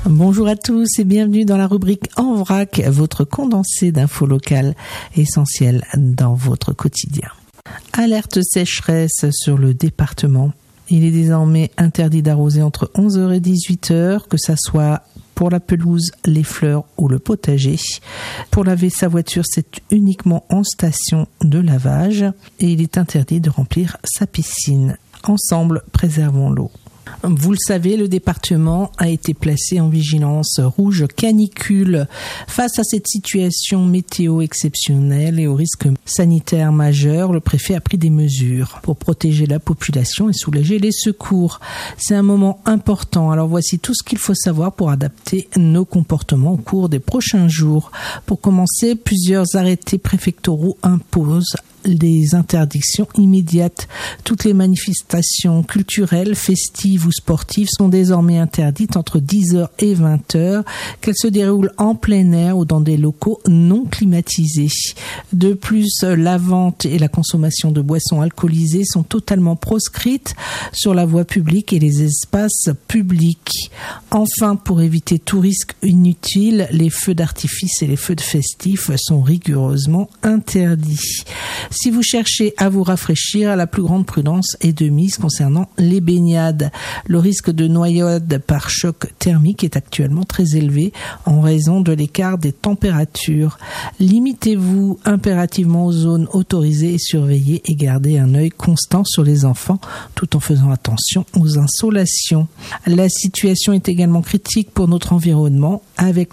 Bonjour à tous et bienvenue dans la rubrique En Vrac, votre condensé d'infos locales essentielles dans votre quotidien. Alerte sécheresse sur le département. Il est désormais interdit d'arroser entre 11h et 18h, que ça soit pour la pelouse, les fleurs ou le potager. Pour laver sa voiture, c'est uniquement en station de lavage et il est interdit de remplir sa piscine. Ensemble, préservons l'eau. Vous le savez, le département a été placé en vigilance rouge canicule. Face à cette situation météo exceptionnelle et aux risques sanitaires majeurs, le préfet a pris des mesures pour protéger la population et soulager les secours. C'est un moment important. Alors voici tout ce qu'il faut savoir pour adapter nos comportements au cours des prochains jours. Pour commencer, plusieurs arrêtés préfectoraux imposent des interdictions immédiates. Toutes les manifestations culturelles, festives ou sportives sont désormais interdites entre 10h et 20h, qu'elles se déroulent en plein air ou dans des locaux non climatisés. De plus, la vente et la consommation de boissons alcoolisées sont totalement proscrites sur la voie publique et les espaces publics. Enfin, pour éviter tout risque inutile, les feux d'artifice et les feux de festifs sont rigoureusement interdits. Si vous cherchez à vous rafraîchir, la plus grande prudence est de mise concernant les baignades. Le risque de noyade par choc thermique est actuellement très élevé en raison de l'écart des températures. Limitez-vous impérativement aux zones autorisées et surveillez et gardez un œil constant sur les enfants tout en faisant attention aux insolations. La situation est également critique pour notre environnement avec